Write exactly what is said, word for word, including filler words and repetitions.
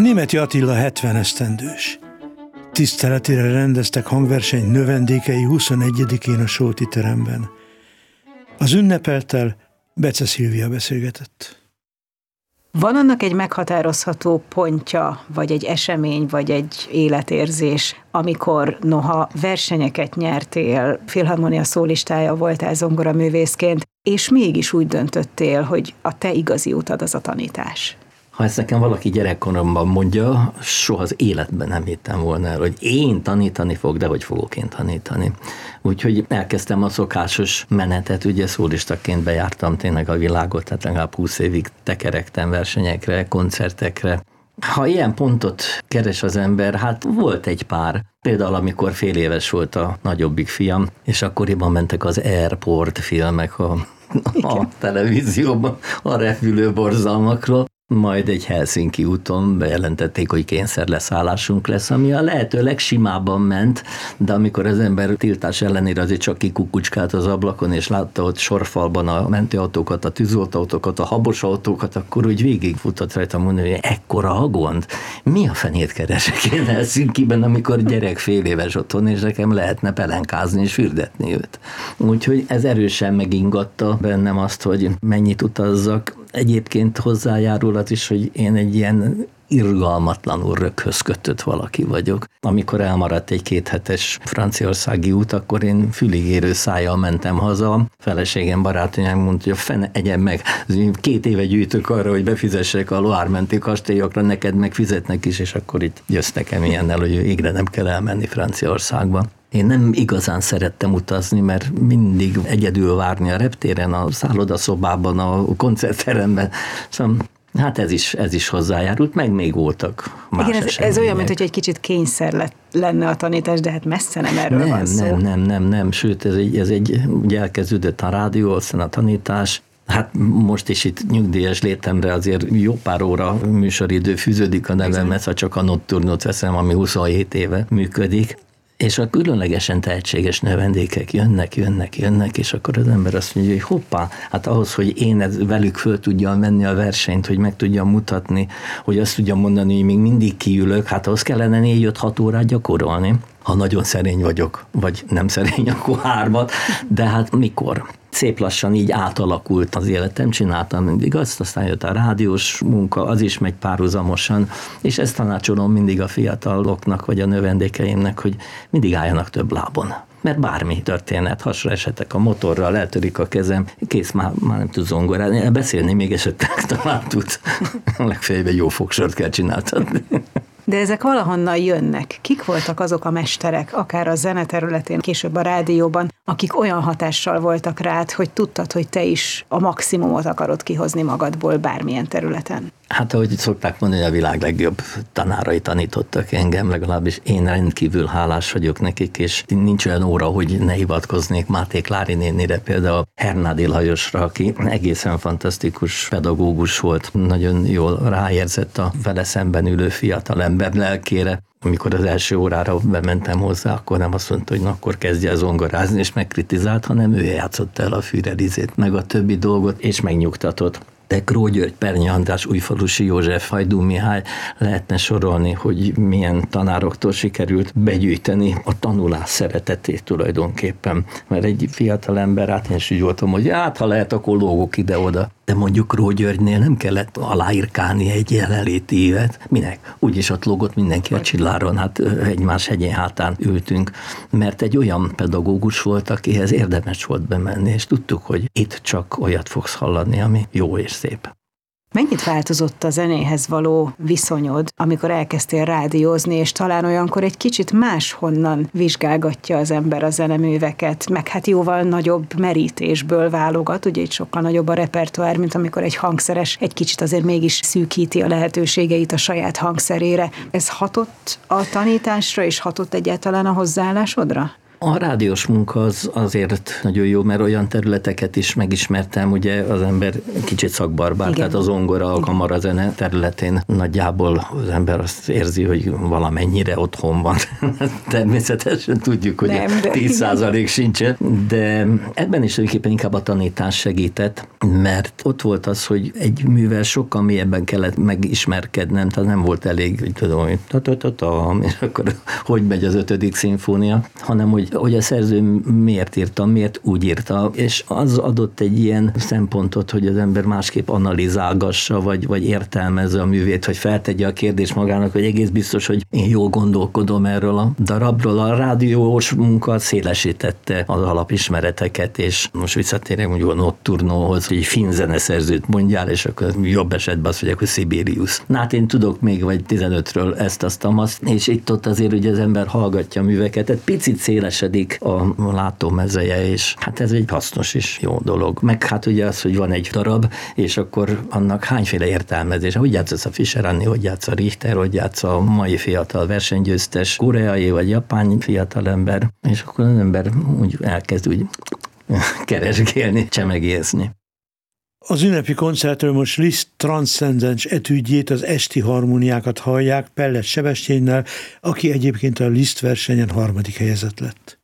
Németi Attila hetven esztendős. Tiszteletére rendeztek hangverseny növendékei huszonegyedikén a Solti teremben. Az ünnepeltel Bece Szilvia beszélgetett. Van annak egy meghatározható pontja, vagy egy esemény, vagy egy életérzés, amikor noha versenyeket nyertél, filharmonia szólistája voltál zongoraművészként, és mégis úgy döntöttél, hogy a te igazi utad az a tanítás? Ha ezt nekem valaki gyerekkoromban mondja, soha az életben nem hittem volna el, hogy én tanítani fog, de hogy fogok én tanítani. Úgyhogy elkezdtem a szokásos menetet, ugye szólistaként bejártam tényleg a világot, tehát legalább húsz évig tekerektem versenyekre, koncertekre. Ha ilyen pontot keres az ember, hát volt egy pár. Például amikor fél éves volt a nagyobbik fiam, és akkoriban mentek az Airport filmek a, a televízióban a repülő borzalmakról. Majd egy Helsinki úton bejelentették, hogy kényszerleszállásunk lesz, ami a lehető legsimábban ment, de amikor az ember tiltás ellenére azért csak kikukucskált az ablakon, és látta ott sorfalban a mentőautókat, a tűzoltóautókat, a habos autókat, akkor úgy végigfutott rajta mondani, hogy ekkora a gond. Mi a fenét keresek én Helsinkiben, amikor gyerek fél éves otthon, és nekem lehetne pelenkázni és fürdetni őt. Úgyhogy ez erősen megingatta bennem azt, hogy mennyit utazzak. Egyébként hozzájárul az is, hogy én egy ilyen irgalmatlanul röghöz kötött valaki vagyok. Amikor elmaradt egy kéthetes franciaországi út, akkor én füligérő szájjal mentem haza. Feleségem, barátanyám mondta, hogy a fene egyen meg. Két éve gyűjtök arra, hogy befizessek a Loire-menti kastélyokra, neked meg fizetnek is, és akkor itt jössz nekem ilyennel, hogy végre nem kell elmenni Franciaországba. Én nem igazán szerettem utazni, mert mindig egyedül várni a reptéren, a szállodaszobában, a koncertteremben. Szóval hát ez is, ez is hozzájárult, meg még voltak más Igen, ez, események. ez olyan, mint hogy egy kicsit kényszer lett, lenne a tanítás, de hát messze nem erről nem, van szó. Nem, nem, nem, nem, sőt, ez egy, ez egy ugye elkezdődött a rádió, aztán a tanítás. Hát most is itt nyugdíjas létemre azért jó pár óra műsoridő fűződik a nevemhez, ha csak a Nocturnot veszem, ami huszonhét éve működik. És a különlegesen tehetséges növendékek jönnek, jönnek, jönnek, és akkor az ember azt mondja, hogy hoppá, hát ahhoz, hogy én ez velük föl tudjam venni a versenyt, hogy meg tudjam mutatni, hogy azt tudjam mondani, hogy még mindig kiülök, hát ahhoz kellene négy-öt-hat órát gyakorolni. Ha nagyon szerény vagyok, vagy nem szerény, akkor hármat, de hát mikor? Szép lassan így átalakult az életem, csináltam mindig azt, aztán jött a rádiós munka, az is megy párhuzamosan, és ezt tanácsolom mindig a fiataloknak, vagy a növendékeimnek, hogy mindig álljanak több lábon. Mert bármi történhet, hasra esetek a motorral, eltörik a kezem, kész, már, már nem tud zongorázni, beszélni még esetleg talán tud. Legfeljebb egy jó fogsort kell csináltatni. De ezek valahonnan jönnek. Kik voltak azok a mesterek, akár a zene területén, később a rádióban, akik olyan hatással voltak rád, hogy tudtad, hogy te is a maximumot akarod kihozni magadból bármilyen területen? Hát ahogy szokták mondani, a világ legjobb tanárai tanítottak engem, legalábbis én rendkívül hálás vagyok nekik, és nincs olyan óra, hogy ne hivatkoznék Máté Klári nénire, például Hernádi Lajosra, aki egészen fantasztikus pedagógus volt, nagyon jól ráérzett a vele szemben ülő fiatal ember lelkére. Amikor az első órára bementem hozzá, akkor nem azt mondta, hogy na, akkor kezdje el zongorázni, és megkritizált, hanem ő játszott el a Führerizét, meg a többi dolgot, és megnyugtatott. De Kró György, Pernyi András, Újfalusi József, Hajdú Mihály, lehetne sorolni, hogy milyen tanároktól sikerült begyűjteni a tanulás szeretetét tulajdonképpen. Mert egy fiatal ember, hát én is úgy voltam, hogy hát ha lehet, akkor lógok ide-oda. De mondjuk Kró Györgynél nem kellett aláírkálni egy jelenléti évet. Minek? Úgyis ott lógott mindenki a Csilláron, hát egymás hegyén hátán ültünk, mert egy olyan pedagógus volt, akihez érdemes volt bemenni, és tudtuk, hogy itt csak olyat fogsz hallani, ami jó és szép. Mennyit változott a zenéhez való viszonyod, amikor elkezdtél rádiózni, és talán olyankor egy kicsit máshonnan vizsgálgatja az ember a zeneműveket, meg hát jóval nagyobb merítésből válogat, ugye itt sokkal nagyobb a repertoár, mint amikor egy hangszeres egy kicsit azért mégis szűkíti a lehetőségeit a saját hangszerére. Ez hatott a tanításra, és hatott egyáltalán a hozzáállásodra? A rádiós munka az azért nagyon jó, mert olyan területeket is megismertem, ugye az ember kicsit szakbarbár, igen. Tehát az zongora, a kamarazene területén nagyjából az ember azt érzi, hogy valamennyire otthon van. Természetesen tudjuk, hogy nem, de... tíz százalék sincsen, de ebben is tulajdonképpen inkább a tanítás segített, mert ott volt az, hogy egy művel sokkal mélyebben kellett megismerkednem, tehát nem volt elég, hogy tudom, hogy ta-ta-ta-ta, és akkor hogy megy az ötödik szimfónia, hanem hogy, hogy a szerző miért írta, miért úgy írta, és az adott egy ilyen szempontot, hogy az ember másképp analizálgassa, vagy, vagy értelmezze a művét, hogy feltegye a kérdést magának, hogy egész biztos, hogy én jól gondolkodom erről a darabról. A rádiós munka szélesítette az alapismereteket, és most visszatérek mondjuk a Notturnóhoz, hogy finn zeneszerzőt mondjál, és akkor jobb esetben azt mondják, hogy Sibelius. Na hát én tudok még vagy tizenötről ezt, azt, azt, és itt-ott azért ugye az ember hallgatja a műveket, tehát picit szélesedik a látómezeje, és hát ez egy hasznos és jó dolog. Meg hát ugye az, hogy van egy darab, és akkor annak hányféle értelmezés. Hogy játszasz a Fischer Annie, hogy játsz a Richter, hogy játsz a mai fiatal versenygyőztes koreai vagy japán fiatalember, és akkor az ember úgy elkezd úgy keresgélni, csemegészni. Az ünnepi koncertről most Liszt transzcendens etüdjét, az esti harmóniákat hallják Pellet Sebestyénnel, aki egyébként a Liszt versenyen harmadik helyezett lett.